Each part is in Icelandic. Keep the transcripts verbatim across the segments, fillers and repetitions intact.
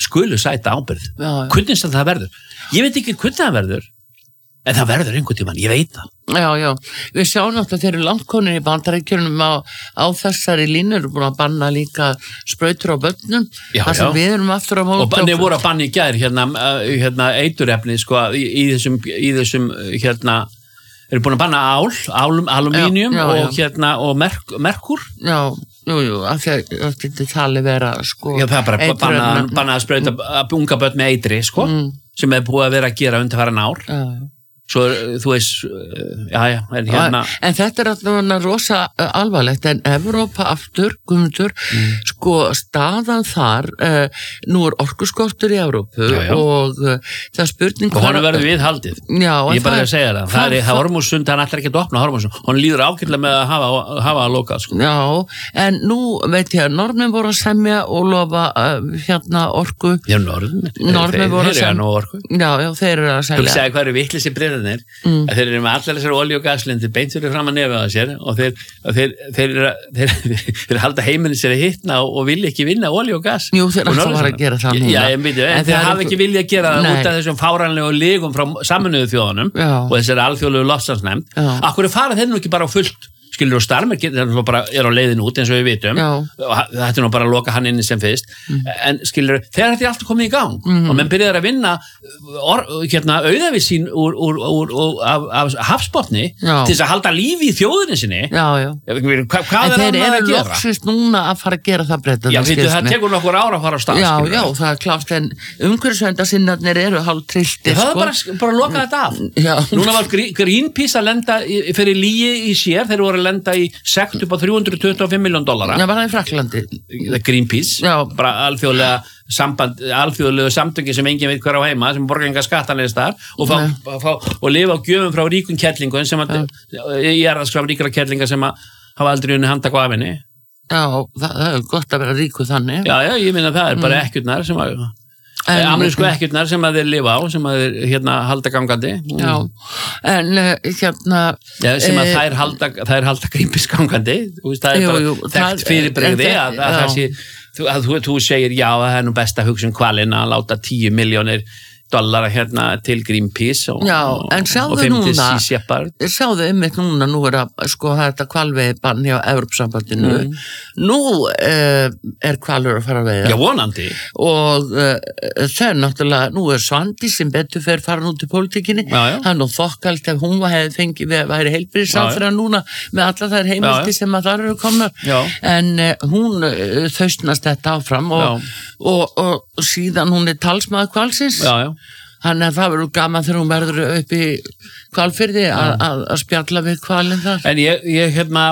skulu sæta ábyrgð. Hvernig sem það verður. Ég veit ekki hvernig það verður, en það verður einhvern tímann, ég veit það. Já, já. Við sjáum náttúrulega að þeir eru langkonir í Bandaríkjunum á, á þessari línu, eru búin að banna líka sprautur á börnum, já, þar sem já. við erum aftur á móti. Og þeir voru að banna í gær, hérna, hérna eiturefni, sko, í, í þessum, í þessum, hérna, eru búin að banna ál, ál alumínium já, já, já. og hérna, og merk, merkur. Já, jú, jú, af því að það getur talið vera, sko. Já, það er bara banna, banna að sprauta unga börn með eitri, sko, mm. sem er búið að vera að gera undanfarin ár. Já, já. Svo, þú veist, já, já, en hérna... En þetta er alltaf rosa alvarlegt, en Evrópa aftur, Guðmundur, mm. sko, staðan þar, uh, nú er orkuskortur í Evrópu já, já. og uh, það er spurning... Og hann verður við haldið. Já, en ég bara að segja það. Það er Hormússund, hann ætlar ekki að opna Hormússund. Hann líður ágætlega með að hafa, hafa að loka, sko. Já, en nú, veit ég að norðmenn voru að semja og lofa uh, hérna orku... Já, norðmenn. Norðmenn voru að semja. Já, já, þeir eru að semja. Þú segir hvað eru vitleysi breiðarnir, mm. að þeir eru með allar þessar olíu og gaslindir beint fyrir fram að nefið á sér og þeir, og þeir, þeir, þeir, þeir, þeir halda heiminn sér að hittna og, og vilja ekki vinna olíu og gas. Jú, þeir alltaf var að gera það núna. Já, ég veit, en, en þeir hafa ekki viljað að gera það út af þessum fáránlegu ligum frá Sameinuðu þjóðunum já. og þessari alþjóðlegu loftslagsnefnd. Akkur er farið þeir nú ekki bara á fullt? Skilur og Starmer bara er á leiðin út eins og við vitum já. og þetta er nú bara að loka hann inni sem fyrst mm. en skilur, þegar þetta er alltaf komið í gang mm. og menn byrjaði að vinna or, hérna, auðavið sín úr, úr, úr, úr, af, af hafsbotni já. til þess að halda lífi í þjóðinni sinni já, já. Hva, hvað en er hann að gera? En þeir eru loksist núna að fara að gera það breyta Já, veitu, það tekur nokkur ára að fara á stað Já, skilur. já, það er klárt en umhverfisverndarsinnarnir eru hálf trilltir Það sko. er bara, bara að loka þetta af já. Núna var Greenpeace að lenda fyrir líi í sér, þeir voru að lenda í sekt upp á þrjú hundruð tuttugu og fimm milljón dollara Já, var það í Fraklandi Greenpeace, já. bara alþjóðlega samband, alþjóðlegu samtöki sem enginn veit hver á heima, sem borgar enga skattanlega þar og, fá, fá, og lifa á gjöfum frá ríkum kettlingum sem að, ég er að skraf ríkara kettlinga sem að hafa aldrei unni handtak á afinni Já, það, það er gott að vera ríku þannig Já, já, ég minna það er bara ekkjurnar sem að amerísku ekkjurnar sem að þeir lifa á sem að þeir hérna halda gangandi Já, en uh, hérna Já, sem að þær halda þær halda Greenpeace gangandi veist, það er jú, bara jú, þekkt fyrirbrigði að, að, að, að, að þú, þú segir já, það er nú best að hugsa um hvalinn að láta tíu milljónir dollara hérna til Greenpeace og, Já, en og fimmtíu Sea Shepherd sjáðu einmitt núna, nú er að sko þetta hvalveiðibann hjá Evrópusambandinu mm. nú uh, er hvalur að fara að veiða Já, vonandi og uh, það er náttúrulega, nú er Svandi sem betur fer farin út í pólitíkinni hann og þokkalt ef hún hefði fengið væri heilbrigðisráðherra núna með alla þær heimildi sem að þar eru komnar Já. en uh, hún uh, þaustnast þetta áfram og, og, og, og síðan hún er talsmaður hvalsins Já, já Þannig að það verður gaman þegar hún verður upp í Hvalfirði að spjalla við hvalinn þar. En ég, ég hérna,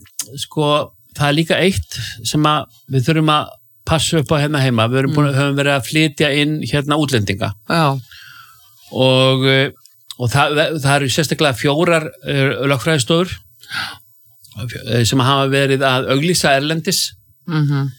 sko, það er líka eitt sem að við þurfum að passa upp á hérna heima. Við erum búin, mm. höfum verið að flytja inn hérna útlendinga. Já. Og, og það, það eru sérstaklega fjórar lögfræðistofur sem hafa verið að auglýsa erlendis. Mhm.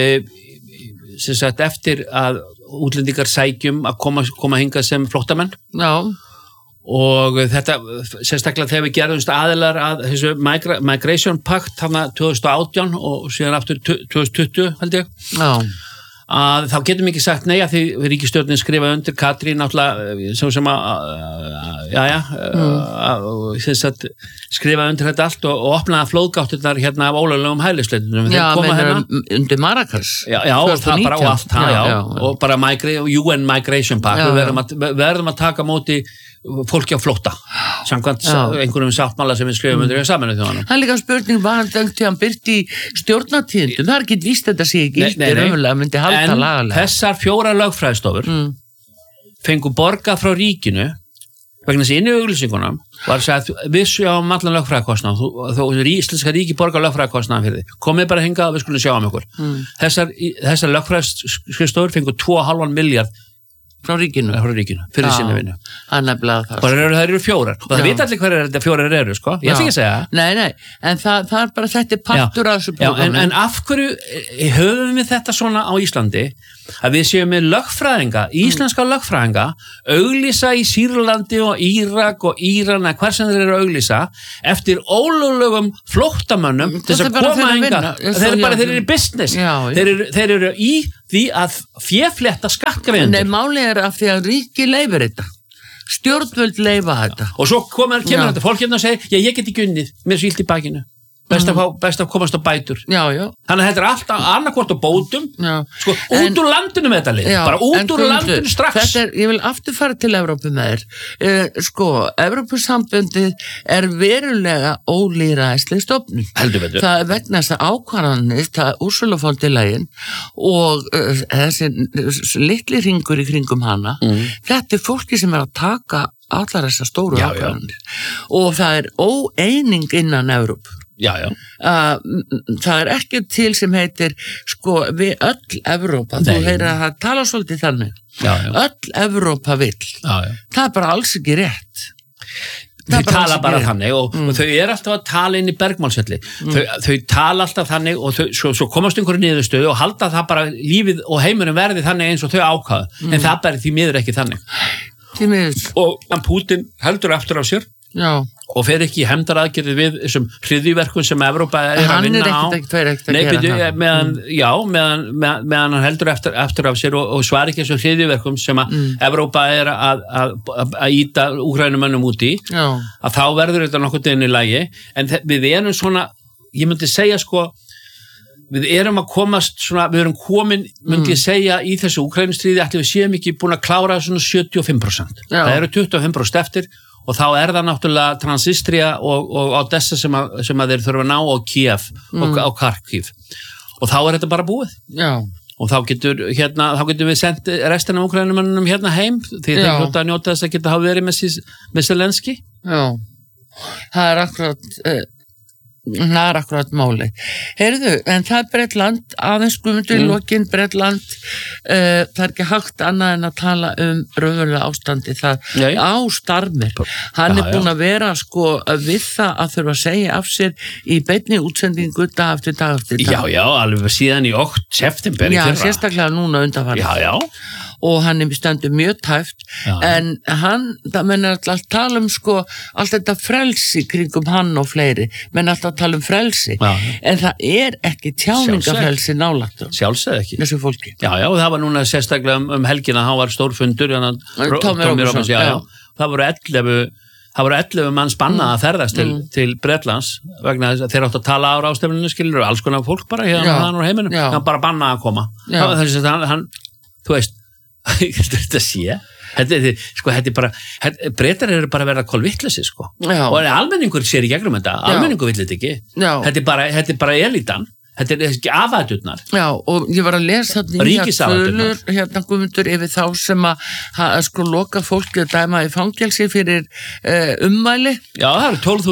E, sem sagt eftir að útlendingar sækjum að koma, koma hingað sem flóttamenn Já. og þetta sérstaklega þegar við gerðumst aðilar að þessu migra, Migration Pact hana tvö þúsund og átján og síðan aftur tvö þúsund tuttugu held ég Já. að þá getum við ekki sagt nei að því ríkisstjórnin skrifaði undir Katrín náttúrulega sem, sem að já já mm. að, skrifaði undir þetta allt og, og opnaði flóðgáttirnar hérna af ólöglegum hælisleitendum Já, menn undir Marrakesh Já, já og það bara og allt það já, já, já. og bara migra, U N Migration Pact já, við verðum að, verðum að taka móti fólki á flótta samkvæmt einhverjum sáttmála sem við skrifum undir Sameinuðu þjóðanna. Það er líka spurning var hann döngt til hann byrti í stjórnatíðindum það er ekki víst þetta sé ekki gildi raunverulega myndi halda lagalega. En þessar fjóra lögfræðistofur mm. fengu borgað frá ríkinu vegna þessi inn í auglýsingunum var að segja að við sjáum allan lögfræðikostnað þó er íslenska ríki borga lögfræðikostnað fyrir því. Komið bara hingað og við skulum sjá um ykkur. Mm. Þessar, þessar lögfræðistofur fengu tvo og hálfan miljard frá ríkinu, frá ríkinu fyrir sinni vinnu. Það er það eru, eru fjórar og það veit allir hverjar þetta fjórar eru sko. Ég ætla ekki að segja Nei, nei, en það, það er bara þetta er partur af þessu prógrami. En, en af hverju höfum við þetta svona á Íslandi að við séum með lögfræðinga, íslenska mm. lögfræðinga auglýsa í Sýrlandi og Írak og Íran hvar sem þeir eru að auglýsa eftir ólöglegum flóttamönnum til þess að koma hingað. Þeir eru bara, þeir eru í business. Já, já. Þeir, eru, þeir eru í því að féflétta skattgreiðendur. Nei, málið er af því að ríki leyfir þetta. Stjórnvöld leyfa þetta. Og svo kemur þetta fólk hérna og segir, já, ég get ekki unnið, mér er svo illt í bakinu. Best að, best að komast á bætur. Já, já. Þannig að þetta er alltaf annarkvort á bótum, já. Sko, út en, úr landinu með þetta lið, já, bara út úr landinu strax. Þetta er, ég vil aftur fara til Evrópu með þér. Uh, sko, Evrópusambundið er verulega ólýðræðisleg stofnun. Heldur betur. Það er vegna þess að ákvarðanir, það Ursula von der Leyen og uh, þessi litli hringur í kringum hana, mm. þetta er fólki sem er að taka allar þessar stóru ákvarðanir. Og það er óeining innan Evrópu. Já, já. Uh, það er ekki til sem heitir sko við öll Evrópa, þú heyrir að það tala svolítið þannig, já, já. Öll Evrópa vill, já, já. Það er bara alls ekki rétt. Þau tala bara rétt. Þannig og, mm. og þau er alltaf að tala inn í bergmálsvelli, mm. þau, þau tala alltaf þannig og þau, svo, svo komast einhverju niðurstöðu og halda það bara lífið og heimurinn verði þannig eins og þau ákvaða, mm. en það bara því miður ekki þannig. Því miður. Og Putin heldur eftir af sér. Já. Og fer ekki í hefndaraðgerði við þessum hryðjuverkum sem Evrópa er að vinna á. Hann er ekkert að, ekkert að Nei, gera byrju, hann. Meðan, já, meðan, meðan, meðan hann heldur eftir, eftir af sér og, og svar ekki þessum hryðjuverkum sem að mm. Evrópa er að, að, að íta úkrænumönnum út í, já. Að þá verður þetta nokkuð deginn í lagi, en við erum svona, ég myndi segja sko, við erum að komast svona, við erum komin, myndi ég segja, í þessu úkrænustríði, ætli við séum ekki búin að klára svona sjötíu og fimm prósent. Já. Það eru tuttugu og fimm prósent eftir og þá er það náttúrulega Transnistria og, og Odessa sem að, sem að þeir þurfa að ná og Kiev mm. og, og Kharkiv. Og þá er þetta bara búið. Já. Og þá getur, hérna, þá getur við sendt restina af úkrænumönnum hérna heim því þeir hljóta að njóta þess að geta hafa verið með, með Zelenski. Já, það er akkurat... Uh... það er akkurat máli. Heyrðu, en það er Bretland, aðeins Guðmundur í mm. lokin, Bretland, uh, það er ekki hægt annað en að tala um raunverulega ástandi, það Nei. Á Starmer. Hann já, er búin já. Að vera sko við það að þurfa að segja af sér í beinni útsendingu dag eftir dag eftir dag. Já, já, alveg síðan í okt september í fyrra. Já, sérstaklega núna undanfarið. Já, já. Og hann er bestendur mjög tæft, já. En hann, það menn alltaf tala um sko, allt þetta frelsi kringum hann og fleiri, menn alltaf tala um frelsi, já. En það er ekki tjáningafrelsi nálægt sjálfsögð ekki þessu fólki. Já, já, og það var núna sérstaklega um, um helgina, hann var stórfundur Tommy Robinson, já, já. Það voru ellefu það voru ellefu manns bannað að ferðast til, mm. til Bretlands vegna þess að þeir áttu að tala á ráðstefnunni skilur og alls konar fólk bara hérna hann úr heiminum, hann bara bannað að koma þess að hann, hann, þú veist þetta sé þetta er, sko, þetta er bara Bretar eru bara að verða kolvittleysi sko. Og almenningur sér í gegnum þetta almenningur vill þetta ekki þetta er bara, þetta er bara elítan þetta er ekki afæturnar. Já, og ég var að lesa nýja tölur hérna Guðmundur yfir þá sem að, að sko loka fólki að dæma í fangelsi fyrir uh, ummæli. Já, það eru tólf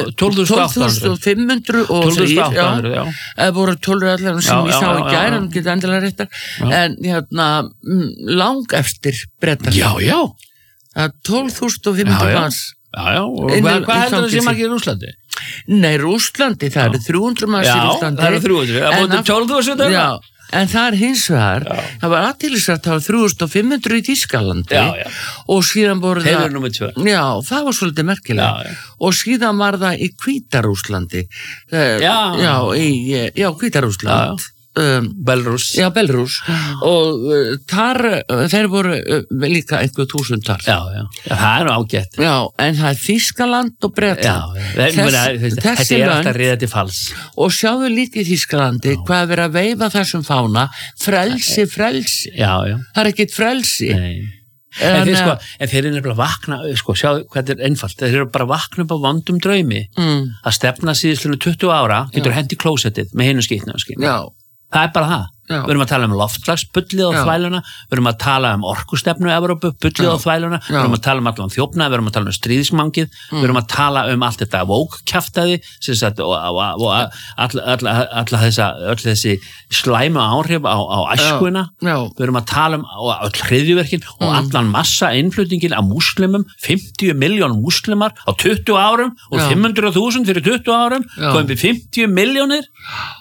þúsund fimm hundruð og þrír, já. Það voru tölur allar sem já, ég sá í gær, hann geta endilega réttar, en hérna lang eftir Bretar. Já, já. Það er tólf þúsund fimm hundruð manns. Já, já, og hvað, hvað heldur það sem margir í Rússlandi? Nei, Rússlandi, það eru þrjú hundruð manns í Rússlandi. Já, það eru þrjú hundruð, það búið tólf þúsund já, en það er hins vegar, já. Það var aðtýrlisvægt, það var þrjú þúsund fimm hundruð í Þýskalandi já, já. Og síðan voru það... Hefur númer tvö. Já, það var svolítið merkilega. Og síðan var það í Hvíta-Rússlandi. Já. Já, í, já Hvíta-Rússland. Já. Um, Belarus já, Belarus og uh, þar, uh, þeir voru uh, líka einhver þúsund þar já, já, já, það er nú ágætt já, en það er Þýskaland og Bretland þetta er alltaf riða til fals og sjáðu líka í Þýskalandi já. Hvað er verið að veifa þessum fána frelsi, frelsi já, já. Það er ekkit frelsi Nei. En, en, þeir, sko, en þeir eru bara vakna sko, sjáðu hvað er einfalt þeir eru bara vakna upp á vondum draumi mm. að stefna síðustlunum tuttugu ára getur hendi klósettið með hinu skýtna já það er bara það. Já. Við erum að tala um loftslagsbullið og þvæluna, við erum að tala um orkustefnu Evrópu, bullið og þvæluna, við erum að tala um allan þjófna, við erum að tala um stríðismangið, mm. við erum að tala um allt þetta vókkjaftaði og, og, og all, all, all þessa, öll þessi slæmu áhrif á, á æskuna, Já. Já. Við erum að tala um öll hryðjuverkin mm. og allan massa innflutningin af múslimum, fimmtíu milljón múslimar á tuttugu árum og Já. fimm hundruð þúsund fyrir tuttugu árum, komum við fimmtíu milljónir.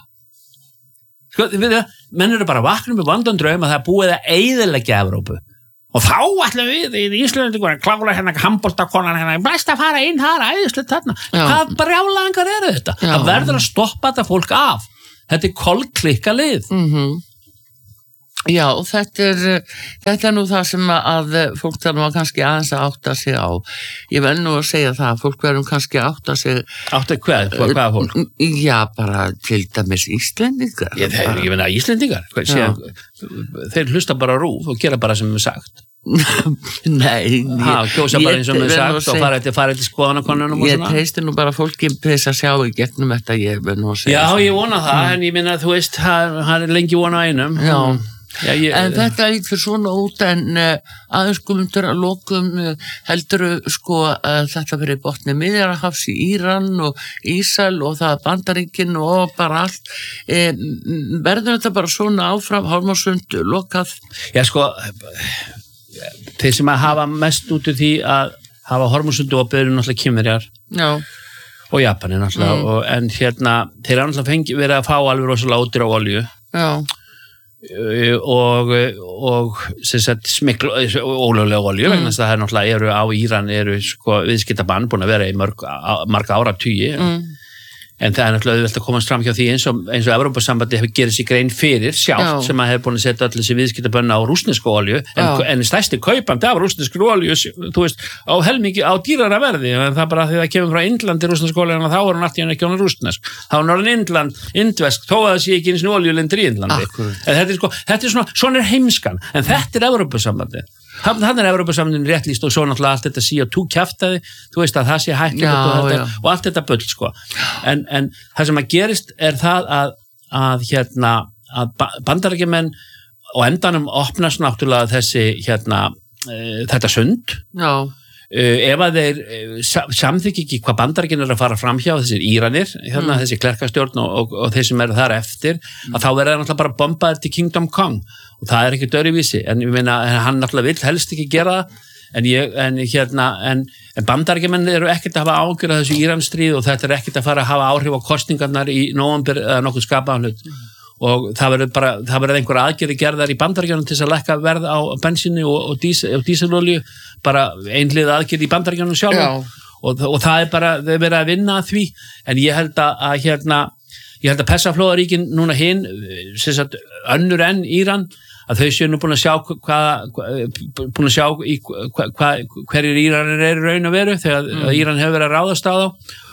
Sko, við, menn eru bara vaknum með vandan draum að það er búið að eyðileggja Evrópu og þá ætlum við í Íslandi að klála hérna handboltakonan hérna, bæst að fara inn þar, æðislegt þarna hvað brjálæðingar eru þetta? Já. Það verður að stoppa þetta fólk af þetta er kolklikka lið mm-hmm. Já, þetta er, þetta er nú það sem að fólk þarf nú kannski aðeins að átta sig á. Ég vel nú að segja það, fólk verðum kannski að átta sig... Átta hvað? Hvaða fólk? Já, bara til dæmis Íslendingar. Ég, þeir, ég finna Íslendingar. Sér, þeir hlusta bara rúf og gera bara sem er sagt. Nei, ha, kjósa bara eins og með sagt og fara eftir, fara eftir skoðanakonunum og ég svona. Ég treysti nú bara fólki þess að sjá í gegnum þetta, ég verð nú að segja. Já, ég vona það, mm. en ég minna að þú veist, hann er lengi vona einum. Já. Já, ég, en þetta lít fyrir svona út en uh, aðeins komundur að lokum uh, heldur sko uh, þetta fyrir botni Miðjarðarhafs í Íran og Ísrael og það Bandaríkin og bara allt um, verður þetta bara svona áfram Hólmarsund lokað? Já sko þeir sem að hafa mest út úr því að hafa Hólmarsundu opið eru náttúrulega Kínverjar og Japanir náttúrulega mm. og, en hérna þeir eru náttúrulega fengi verið að fá alveg rosalega ódýra olíu já og, og sem sagt smikl ólöglega olíu mm. vegna þess að það er náttúrulega eru á Íran eru sko viðskiptabann búin að vera í mörg, marga áratugi mm. en það er náttúrulega auðvelt að komast fram hjá því eins og, eins og Evrópusambandi hefur gerið sér grein fyrir sjálft Já. Sem að hefur búin að setja allir þessi viðskiptabönn á rússnesku olíu en, en stærsti kaupandi af rússnesku olíu þú veist, á helmingi, á dýrara verði en það er bara því það kemur frá Indlandi rússnesku olíu en þá er hún alltaf ekki án rússnesk þá er norðan Indland, indvesk, þó að það sé ekki eins og olíulindir í Indlandi en þetta er, sko, þetta er svona, svona er heimskan en þetta er Evrópusambandi Þannig er Evrópusambandinu réttlýst og svo náttúrulega allt þetta sí ó tvö kjaftaði, þú veist að það sé hægt og, þetta, og allt þetta bull sko. En, en það sem að gerist er það að, að, hérna, að Bandaríkjamenn og endanum opnast náttúrulega þessi hérna, e, þetta sund. Já. Uh, ef að þeir uh, samþykja ekki hvað Bandaríkin er að fara fram hjá þessir Íranir, hérna mm. þessi klerkastjórn og, og, og þeir sem eru þar eftir mm. að þá verða það náttúrulega bara bombaðir til Kingdom Come og það er ekki döruvísi en ég meina, hann náttúrulega vill helst ekki gera það en, ég, en, hérna, en, en Bandaríkjamenn eru ekkert að hafa ágjörð af þessu Íranstríð og þetta er ekkert að fara að hafa áhrif á kosningarnar í nóvember eða nokkuð skapaðan hlut mm. og það verður bara, það verður einhver aðgerði gerðar í Bandaríkjunum til þess að lækka verð á bensíni og, og, dísel, og díselolíu bara einhlið aðgerði í Bandaríkjunum sjálf og, og það er bara, þau verður að vinna að því en ég held að, að hérna, ég held að Persaflóaríkin núna hinn, sem sagt önnur enn Íran, að þau séu nú búin að sjá hvað, búin að sjá í, hva, hva, hverjir Íranir eru raun og veru þegar mm. Íran hefur verið að ráðast á þá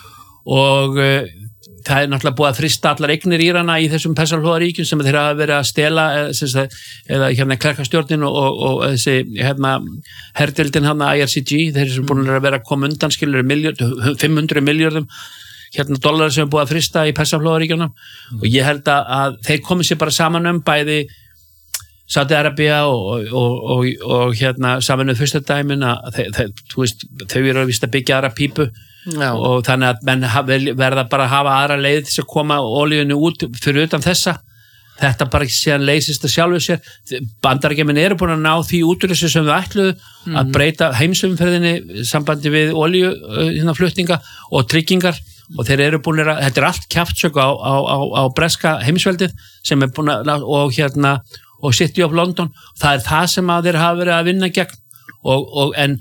og það er náttúrulega búið að frista allar eignir Írana í þessum Persaflóaríkjum sem þeir hafa verið að stela eða, eða hérna klerkastjórnin og, og, og þessi hérna herdildin hann að I R C G, þeir eru búin að vera að koma undan skilur fimm hundruð milljörðum hérna dólarar sem er búið að frista í Persaflóaríkjunum mm. og ég held að, að þeir komið sér bara saman um bæði Saudi-Arabía og, og, og, og hérna saminuð fyrstadæmin að þeir, þeir, þú veist, þau eru að vista byggja aðra pípu Já. Og þannig að menn verða bara að hafa aðra leið til að koma olíunni út fyrir utan þessa þetta bara ekki séðan leysist að sjálfu sér Bandaríkjamenn eru búin að ná því út úr þessu sem þau ætluðu mm. að breyta heimsumferðinni sambandi við olíuflutninga og tryggingar og þeir eru búin að, þetta er allt kjaftsök á, á, á, á breska heimsveldið sem er búin að, og hérna og City of London, það er það sem að þeir hafa verið að vinna gegn og, og en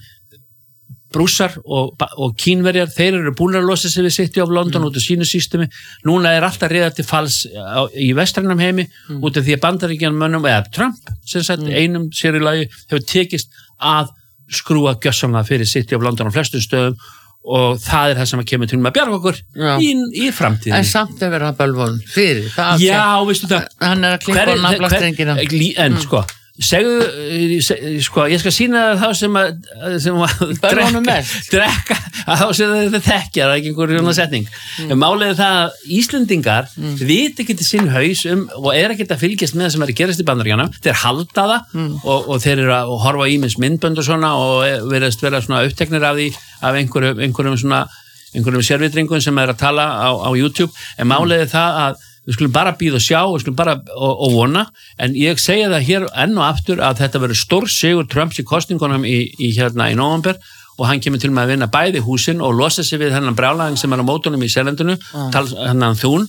Brússar og, og Kínverjar, þeir eru búin að losa sig við City of London mm. út af sínu systemi. Núna er alltaf riða til falls á, í vestrænum heimi mm. út af því að Bandaríkjamönnum, eða Trump, sem sagt, mm. einum sér í lagi, hefur tekist að skrúa gjössamlega fyrir City of London á flestum stöðum og það er það sem að kemur til með að bjarga okkur í, í framtíðin. En samt að vera bölvun fyrir. Það Já, veistu það. Hann er að klippa á naflastrengina. En mm. sko, segðu, seg, sko, ég skal sína þá sem að, sem að drekka, drekka þá sem þetta þekkja, það er ekki einhver setning. Mm. Málið er það að Íslendingar mm. vita ekki til sinn haus um og er ekki að fylgjast með það sem er að gerast í Bandaríkjunum. Þeir halda það mm. og, og þeir eru að horfa í ýmis myndbönd og svona og verðast vera svona uppteknir af því af einhverjum, einhverjum svona einhverjum sérvitringum sem er að tala á, á YouTube. En málið er það að við skulum bara býða og sjá og skulum bara og, og vona, en ég segja það hér enn og aftur að þetta verður stór sigur Trumps í kosningunum í, í hérna í nóvember og hann kemur til með að vinna bæði húsin og losa sig við hennan brjálæðing sem er á mótunum í selendinu, mm. hennan þún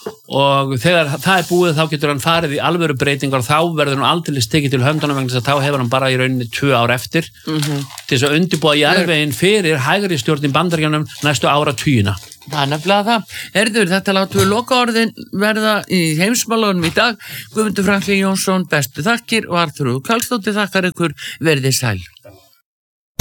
og þegar það er búið þá getur hann farið í alvöru breytingar og þá verður hann aldrei stekið til höndunum vegna þess að þá hefur hann bara í rauninni tvö ár eftir mm-hmm. til þess að undirbúa jarðveginn fyrir hægri stjórn í Bandaríkjunum næstu áratugina. Það er nefnilega það. Herður, þetta látum við loka orðin verða í heimsmálunum í dag. Guðmundur Franklín Jónsson, bestu þakkir og Arþrúður Karlsdóttir þakkar ykkur, verðið sæl.